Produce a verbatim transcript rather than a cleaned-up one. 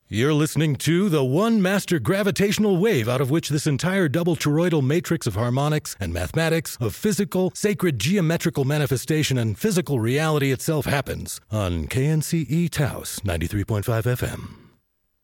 You're listening to the one master gravitational wave out of which this entire double toroidal matrix of harmonics and mathematics, of physical, sacred geometrical manifestation and physical reality itself happens on K N C E Taos ninety-three point five F M.